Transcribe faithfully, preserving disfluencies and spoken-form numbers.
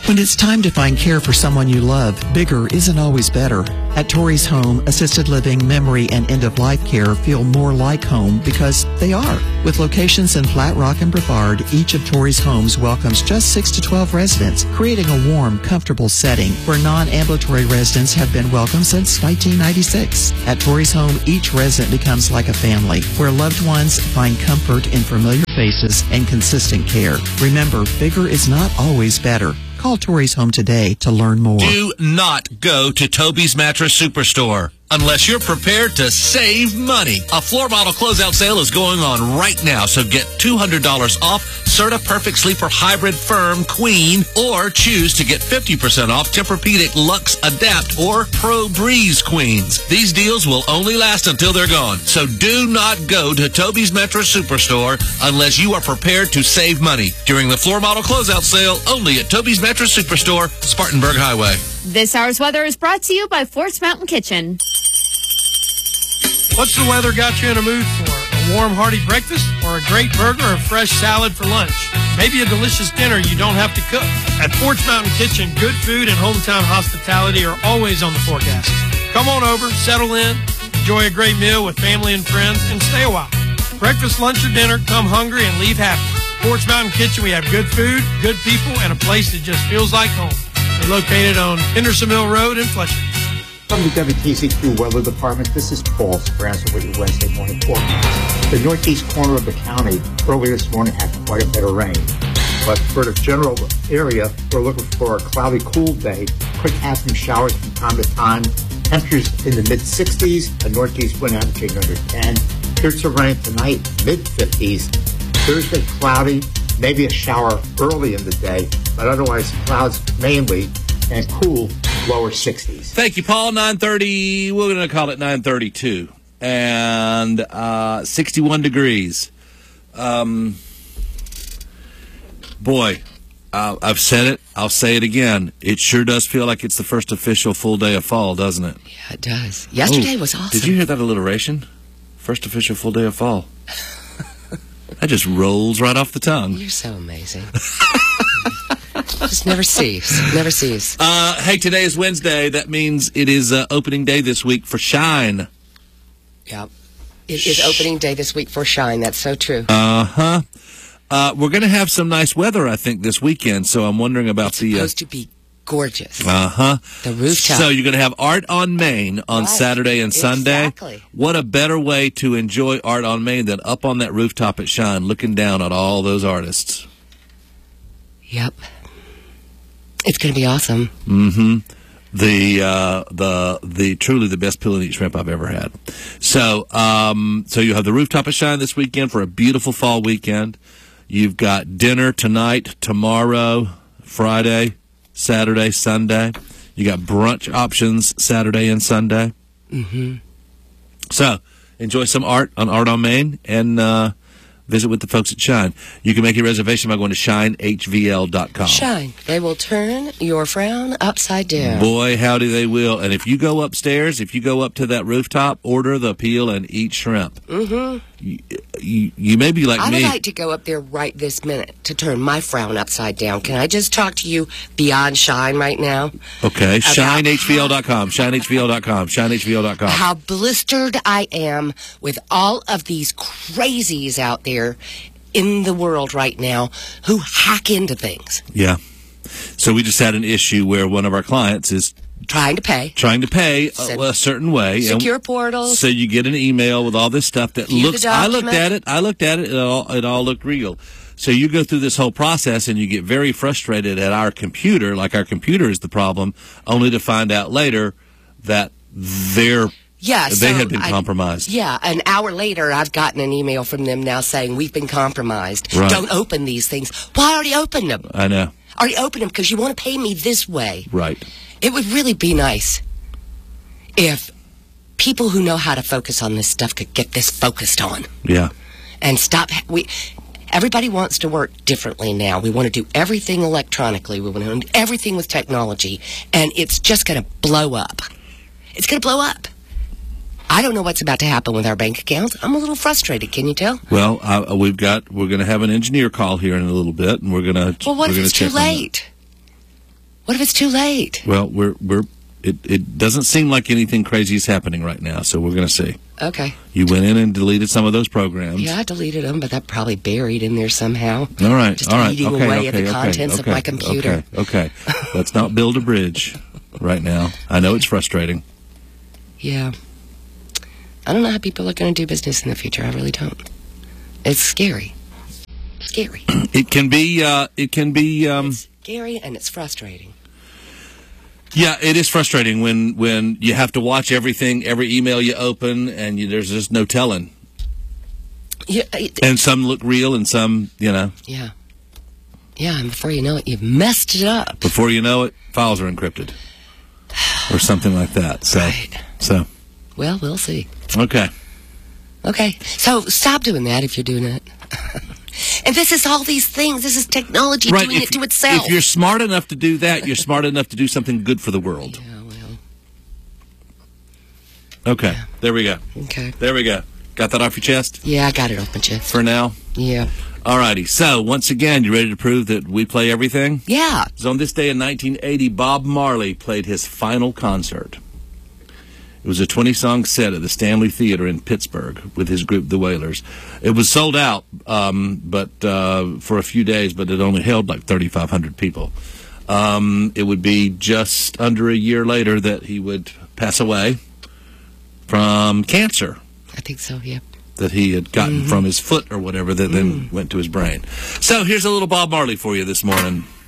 When it's time to find care for someone you love, bigger isn't always better. At Torrey's Home, assisted living, memory, and end-of-life care feel more like home because they are. With locations in Flat Rock and Brevard, each of Torrey's homes welcomes just six to twelve residents, creating a warm, comfortable setting where non-ambulatory residents have been welcome since nineteen ninety-six. At Torrey's Home, each resident becomes like a family, where loved ones find comfort in familiar faces and consistent care. Remember, bigger is not always better. Call Torrey's Home today to learn more. Do not go to Toby's Mattress Superstore unless you're prepared to save money. A floor model closeout sale is going on right now, so get two hundred dollars off Serta Perfect Sleeper Hybrid Firm Queen, or choose to get fifty percent off Tempur-Pedic Luxe Adapt or Pro Breeze Queens. These deals will only last until they're gone, so do not go to Toby's Mattress Superstore unless you are prepared to save money during the floor model closeout sale only at Toby's Mattress Superstore, Spartanburg Highway. This hour's weather is brought to you by Forts Mountain Kitchen. What's the weather got you in a mood for? A warm, hearty breakfast or a great burger or fresh salad for lunch? Maybe a delicious dinner you don't have to cook. At Forts Mountain Kitchen, good food and hometown hospitality are always on the forecast. Come on over, settle in, enjoy a great meal with family and friends, and stay a while. Breakfast, lunch, or dinner, come hungry and leave happy. Forts Mountain Kitchen, we have good food, good people, and a place that just feels like home. We're located on Henderson Mill Road in Fletcher. From the W T C Q Weather Department, this is Paul Spransel with your Wednesday morning forecast. The northeast corner of the county early this morning had quite a bit of rain. But for the general area, we're looking for a cloudy, cool day. Quick afternoon showers from time to time. Temperatures in the mid-sixties, a northeast wind averaging under ten. Here's some rain tonight, mid-fifties. Thursday, cloudy, maybe a shower early in the day, but otherwise clouds mainly, and cool, lower sixties. Thank you, Paul. nine thirty, we're going to call it nine thirty-two. And uh, sixty-one degrees. Um, boy, uh, I've said it. I'll say it again. It sure does feel like it's the first official full day of fall, doesn't it? Yeah, it does. Yesterday Ooh, was awesome. Did you hear that alliteration? First official full day of fall. That just rolls right off the tongue. You're so amazing. Just never cease. Never cease. Uh, hey, today is Wednesday. That means it is uh, opening day this week for Shine. Yeah. It is opening day this week for Shine. That's so true. Uh-huh. Uh, we're going to have some nice weather, I think, this weekend, so I'm wondering about it's the... supposed uh, to be gorgeous. Uh-huh. The rooftop. So you're going to have Art on Main on right. Saturday and Sunday. Exactly. What a better way to enjoy Art on Main than up on that rooftop at Shine, looking down on all those artists. Yep. It's going to be awesome. Mm-hmm. The uh, the the truly the best peel and eat shrimp I've ever had. So um, so you have the rooftop at Shine this weekend for a beautiful fall weekend. You've got dinner tonight, tomorrow, Friday, Saturday, Sunday. You got brunch options Saturday and Sunday. Mm-hmm. So enjoy some art on Art on Main and uh, visit with the folks at Shine. You can make your reservation by going to shine h v l dot com. Shine. They will turn your frown upside down. Boy, howdy they will. And if you go upstairs, if you go up to that rooftop, order the peel and eat shrimp. Mm-hmm. You, you, you may be like I me. would like to go up there right this minute to turn my frown upside down. Can I just talk to you beyond Shine right now? Okay, shine h v l dot com. shine h v l dot com. shine h v l dot com. How blistered I am with all of these crazies out there in the world right now who hack into things. Yeah. So we just had an issue where one of our clients is trying to pay. Trying to pay a, a certain way. Secure and portals. So you get an email with all this stuff that View looks, I looked at it, I looked at it, it all, it all looked real. So you go through this whole process and you get very frustrated at our computer, like our computer is the problem, only to find out later that they're Yeah, they so had been I, compromised. Yeah, an hour later, I've gotten an email from them now saying, we've been compromised. Right. Don't open these things. Well, I already opened them. I know. I already opened them because you want to pay me this way. Right. It would really be nice if people who know how to focus on this stuff could get this focused on. Yeah. And stop. We, everybody wants to work differently now. We want to do everything electronically. We want to do everything with technology. And it's just going to blow up. It's going to blow up. I don't know what's about to happen with our bank accounts. I'm a little frustrated. Can you tell? Well, uh, we've got we're going to have an engineer call here in a little bit, and we're going to. Well, what we're if gonna it's too check on that. late? What if it's too late? Well, we're we're it, it doesn't seem like anything crazy is happening right now, so we're going to see. Okay. You went in and deleted some of those programs. Yeah, I deleted them, but they're probably buried in there somehow. All right, Just all right. eating okay, away okay, at the okay, contents okay, of my computer. Okay, okay. Let's not build a bridge right now. I know it's frustrating. Yeah. I don't know how people are going to do business in the future. I really don't. It's scary. Scary. It can be, uh, it can be, um... It's scary and it's frustrating. Yeah, it is frustrating when, when you have to watch everything, every email you open, and you, there's just no telling. Yeah, it, And some look real and some, you know. Yeah. Yeah, and before you know it, you've messed it up. Before you know it, files are encrypted. Or something like that. So, Right. So, Well, we'll see. okay. Okay. So stop doing that if you're doing it. And this is all these things. This is technology Right, doing if, it to itself. if you're smart enough to do that, you're smart enough to do something good for the world. Yeah, well. Okay, there we go. Okay. There we go. Got that off your chest Yeah, I got it off my chest. for now? Yeah. Alrighty, so once again, you ready to prove that we play everything? Yeah. So on this day in nineteen eighty, Bob Marley played his final concert. It was a twenty-song set at the Stanley Theater in Pittsburgh with his group, the Wailers. It was sold out, um, but uh, for a few days, but it only held like thirty-five hundred people. Um, it would be just under a year later that he would pass away from cancer I think so, yeah. that he had gotten Mm-hmm. from his foot or whatever that Mm. then went to his brain. So here's a little Bob Marley for you this morning.